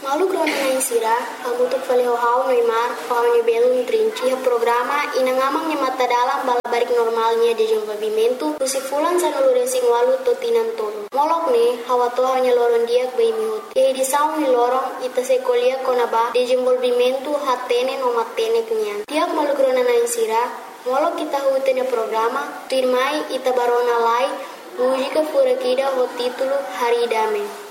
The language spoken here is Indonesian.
Malu krona na insira, agutuk faleo hau Neymar, hau ni belum trinci programa inangamang ni mata dalam balabarik normalnya di desenvolvimento, kusifulan sa nuluresing walu totinan tolo. Molok ni, hawa to hanya loron diak bay mihut. Kaya di saung ni lorong, ita se kolia konaba, desenvolvimento hatene no matene kenyan. Tiak malu krona na insira, molok kita hute ni programa, tuirmai ita barona lai, mujika furakida ho titulo Hari Dame.